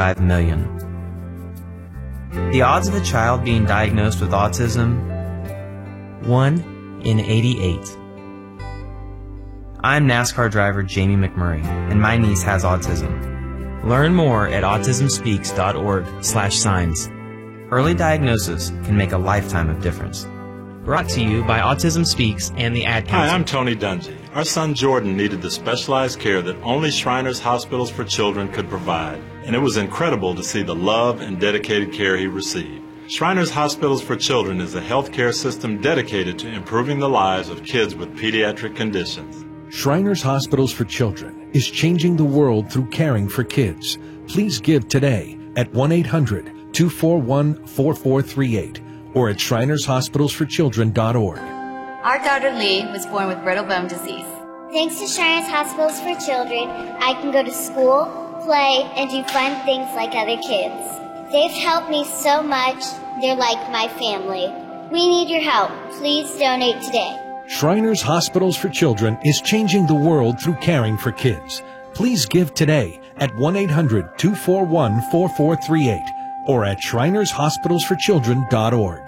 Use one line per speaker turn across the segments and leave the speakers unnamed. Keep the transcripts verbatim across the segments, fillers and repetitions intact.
sixty-five million. The odds of a child being diagnosed with autism, one in eighty-eight. I'm NASCAR driver Jamie McMurray, and my niece has autism. Learn more at autism speaks dot org slash signs. Early diagnosis can make a lifetime of difference. Brought to you by Autism Speaks and the Ad Council.
Hi, I'm Tony Dungy. Our son Jordan needed the specialized care that only Shriners Hospitals for Children could provide, and it was incredible to see the love and dedicated care he received. Shriners Hospitals for Children is a healthcare system dedicated to improving the lives of kids with pediatric conditions.
Shriners Hospitals for Children is changing the world through caring for kids. Please give today at one eight hundred two four one four four three eight or at shriners hospitals for children dot org.
Our daughter Lee was born with brittle bone disease.
Thanks to Shriners Hospitals for Children, I can go to school, play, and do fun things like other kids. They've helped me so much. They're like my family. We need your help. Please donate today.
Shriners Hospitals for Children is changing the world through caring for kids. Please give today at one eight hundred two four one four four three eight or at shriners hospitals for children dot org.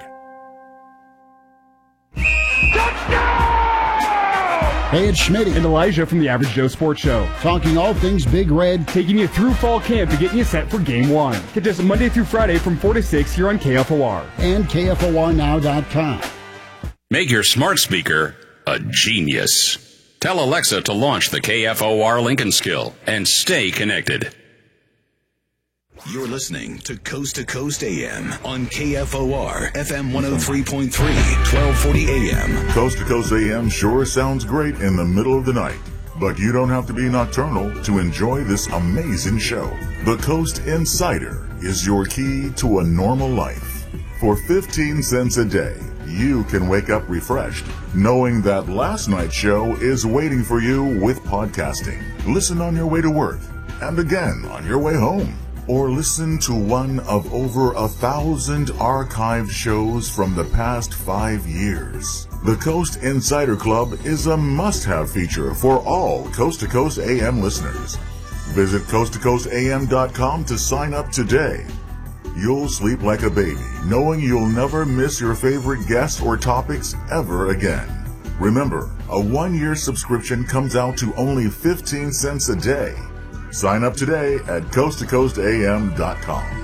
Hey, it's Schmitty
and Elijah from the Average Joe Sports Show.
Talking all things Big Red.
Taking you through fall camp and getting you set for Game one. Catch us Monday through Friday from four to six here on K F O R.
And K F O R now dot com.
Make your smart speaker a genius. Tell Alexa to launch the K F O R Lincoln Skill and stay connected.
You're listening to Coast to Coast A M on K F O R F M one oh three point three, twelve forty A M.
Coast to Coast A M sure sounds great in the middle of the night, but you don't have to be nocturnal to enjoy this amazing show. The Coast Insider is your key to a normal life. For fifteen cents a day, you can wake up refreshed, knowing that last night's show is waiting for you with podcasting. Listen on your way to work, and again on your way home. Or listen to one of over a thousand archived shows from the past five years. The Coast Insider Club is a must-have feature for all Coast to Coast A M listeners. Visit coast to coast a m dot com to sign up today. You'll sleep like a baby, knowing you'll never miss your favorite guests or topics ever again. Remember, a one-year subscription comes out to only fifteen cents a day. Sign up today at coast to coast a m dot com.